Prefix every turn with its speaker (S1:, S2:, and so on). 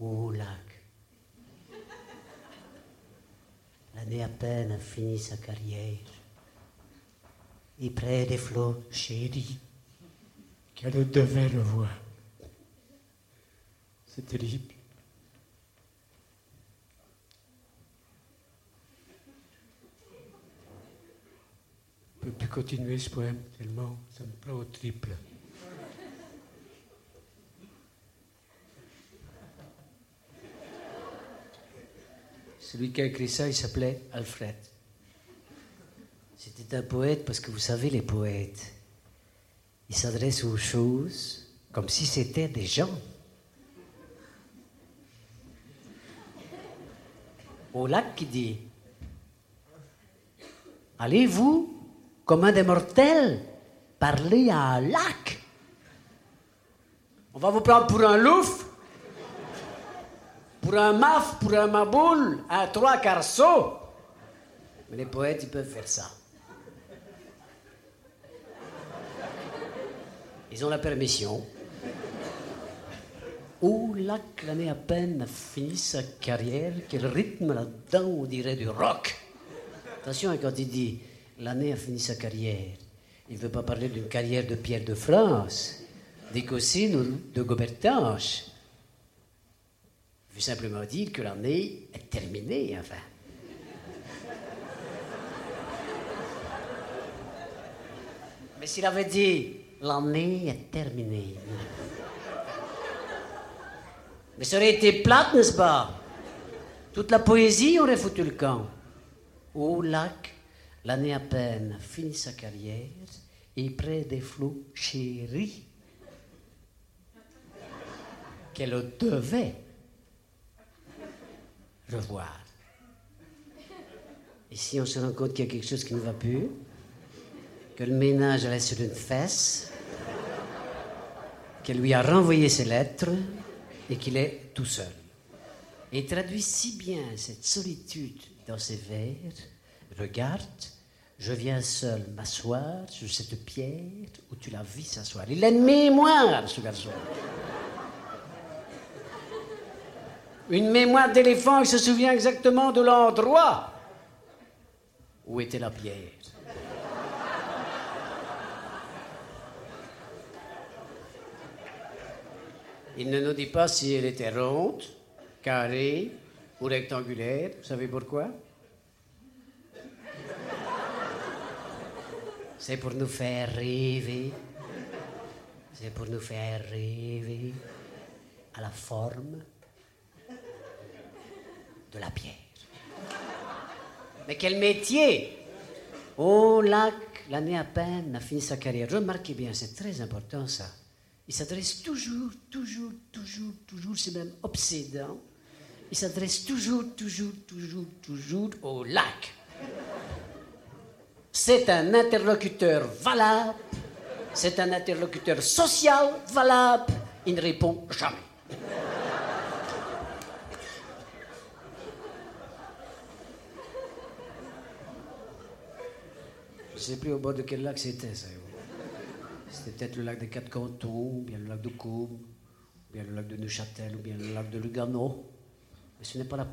S1: au lac. L'année à peine a fini sa carrière. Et près des flots chéris qu'elle devait revoir. C'est terrible. Je ne peux plus continuer ce poème tellement ça me prend au triple. Celui qui a écrit ça, il s'appelait Alfred. C'était un poète parce que vous savez, les poètes, ils s'adressent aux choses comme si c'était des gens. Au lac qui dit « Allez-vous, comme un des mortels, parler à un lac? On va vous prendre pour un louf, pour un maf, pour un maboule, un trois quarts sot. » Mais les poètes, ils peuvent faire ça. Ils ont la permission. Au lac, l'année à peine a fini sa carrière, quel rythme là-dedans, on dirait du rock. Attention, quand il dit l'année a fini sa carrière, il ne veut pas parler d'une carrière de Pierre de France, d'Écossine ou de Gobertanche. Il veut simplement dire que l'année est terminée, enfin. Mais s'il avait dit l'année est terminée, mais ça aurait été plate, n'est-ce pas? Toute la poésie aurait foutu le camp. Au lac, l'année à peine finit sa carrière, et près des flots chéris qu'elle devait revoir. Et si on se rend compte qu'il y a quelque chose qui ne va plus, que le ménage allait sur une fesse, qu'elle lui a renvoyé ses lettres et qu'il est tout seul. Et il traduit si bien cette solitude dans ses vers. Regarde, je viens seul m'asseoir sur cette pierre où tu l'as vu s'asseoir. Il a une mémoire, ce garçon. Une mémoire d'éléphant qui se souvient exactement de l'endroit où était la pierre. Il ne nous dit pas si elle était ronde, carrée ou rectangulaire. Vous savez pourquoi? C'est pour nous faire rêver. C'est pour nous faire rêver à la forme de la pierre. Mais quel métier! Au lac, l'année à peine a fini sa carrière. Remarquez bien, c'est très important ça. Il s'adresse toujours, c'est même obsédant. Il s'adresse toujours au lac. C'est un interlocuteur valable, c'est un interlocuteur social valable. Il ne répond jamais. Je ne sais plus au bord de quel lac c'était, ça. C'était peut-être le lac des Quatre Cantons, ou bien le lac de Caume, ou bien le lac de Neuchâtel, ou bien le lac de Lugano. Mais ce n'est pas la